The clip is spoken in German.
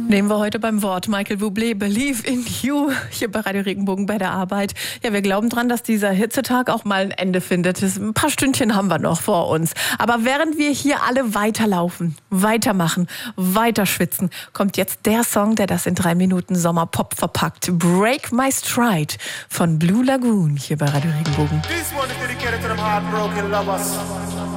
Nehmen wir heute beim Wort. Michael Bublé, Believe in You, hier bei Radio Regenbogen bei der Arbeit. Ja, wir glauben dran, dass dieser Hitzetag auch mal ein Ende findet. Ein paar Stündchen haben wir noch vor uns. Aber während wir hier alle weiterlaufen, weitermachen, weiterschwitzen, kommt jetzt der Song, der das in 3 Minuten Sommerpop verpackt. Break My Stride von Blue Lagoon hier bei Radio Regenbogen. This one is dedicated to them heartbroken lovers.